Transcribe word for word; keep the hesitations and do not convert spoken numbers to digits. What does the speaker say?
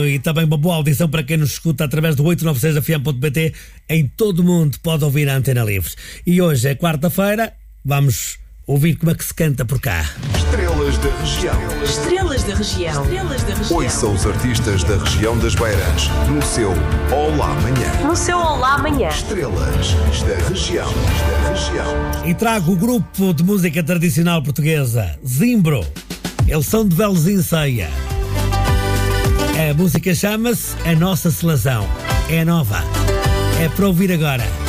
E também uma boa audição para quem nos escuta através do oito nove seis F M ponto p t. Em todo o mundo pode ouvir a Antena Livre. E hoje é quarta-feira, vamos ouvir como é que se canta por cá. Estrelas da região. Estrelas da região. Estrelas da região. Ouça os artistas da região das Beiras no seu Olá Amanhã. No seu Olá Amanhã. Estrelas da região. Da região. E trago o grupo de música tradicional portuguesa, Zimbro. Eles são de Velozinho Ceia. A música chama-se A Nossa Selazão. É nova. É para ouvir agora.